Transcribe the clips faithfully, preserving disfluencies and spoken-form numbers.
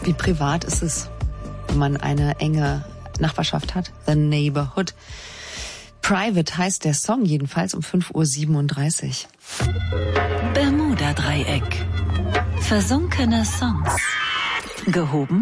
Wie privat ist es, wenn man eine enge Nachbarschaft hat? The Neighborhood. Private heißt der Song jedenfalls um fünf Uhr siebenunddreißig. Bermuda-Dreieck. Versunkene Songs. Gehoben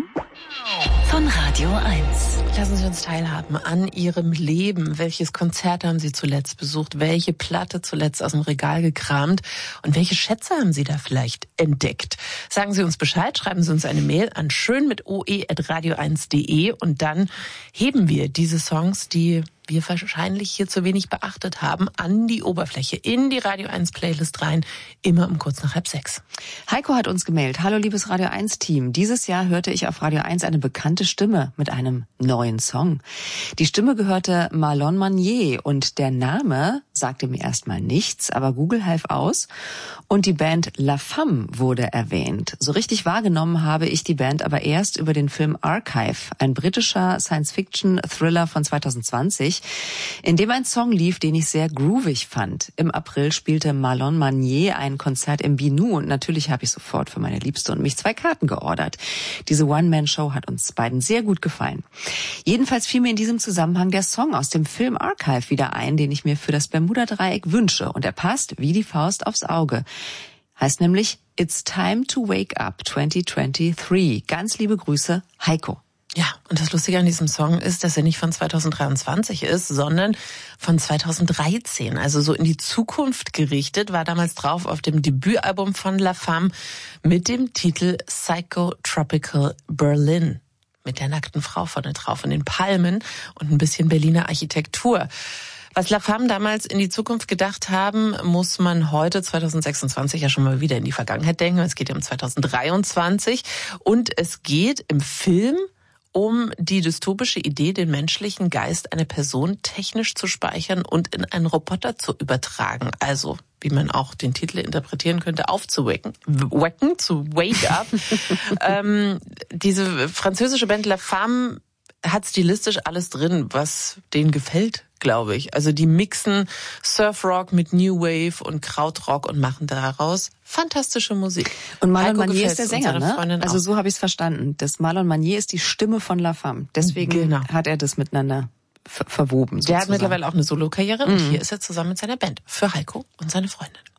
von Radio eins. Lassen Sie uns teilhaben an Ihrem Leben. Welches Konzert haben Sie zuletzt besucht? Welche Platte zuletzt aus dem Regal gekramt? Und welche Schätze haben Sie da vielleicht entdeckt? Sagen Sie uns Bescheid, schreiben Sie uns eine Mail an schön mit oe at radio eins punkt de und dann heben wir diese Songs, die wir wahrscheinlich hier zu wenig beachtet haben, an die Oberfläche, in die Radio eins Playlist rein, immer um kurz nach halb sechs. Heiko hat uns gemeldet. Hallo liebes Radio eins Team. Dieses Jahr hörte ich auf Radio eins eine bekannte Stimme mit einem neuen Song. Die Stimme gehörte Marlon Manier und der Name sagte mir erstmal nichts, aber Google half aus und die Band La Femme wurde erwähnt. So richtig wahrgenommen habe ich die Band aber erst über den Film Archive, ein britischer Science-Fiction-Thriller von zwanzig zwanzig, in dem ein Song lief, den ich sehr groovig fand. Im April spielte Marlon Manier ein Konzert im Binu und natürlich habe ich sofort für meine Liebste und mich zwei Karten geordert. Diese One-Man-Show hat uns beiden sehr gut gefallen. Jedenfalls fiel mir in diesem Zusammenhang der Song aus dem Film Archive wieder ein, den ich mir für das Bermuda-Dreieck wünsche. Und er passt wie die Faust aufs Auge. Heißt nämlich It's Time to Wake Up twenty twenty-three. Ganz liebe Grüße, Heiko. Ja, und das Lustige an diesem Song ist, dass er nicht von zwanzig dreiundzwanzig ist, sondern von zwanzig dreizehn. Also so in die Zukunft gerichtet, war damals drauf auf dem Debütalbum von La Femme mit dem Titel Psychotropical Berlin. Mit der nackten Frau vorne drauf und den Palmen und ein bisschen Berliner Architektur. Was La Femme damals in die Zukunft gedacht haben, muss man heute zwanzig sechsundzwanzig ja schon mal wieder in die Vergangenheit denken. Es geht ja um zwanzig dreiundzwanzig und es geht im Film um die dystopische Idee, den menschlichen Geist einer Person technisch zu speichern und in einen Roboter zu übertragen. Also, wie man auch den Titel interpretieren könnte, aufzuwecken, wecken, zu wake up. ähm, diese französische Band La Femme hat stilistisch alles drin, was denen gefällt, glaube ich. Also die mixen Surfrock mit New Wave und Krautrock und machen daraus fantastische Musik. Und Marlon Manier ist der Sänger, ne? Also auch. So habe ich es verstanden. Das Marlon Manier ist die Stimme von La Femme. Deswegen genau. hat er das miteinander ver- verwoben. Der sozusagen. hat mittlerweile auch eine Solokarriere mhm. und hier ist er zusammen mit seiner Band für Heiko und seine Freundin.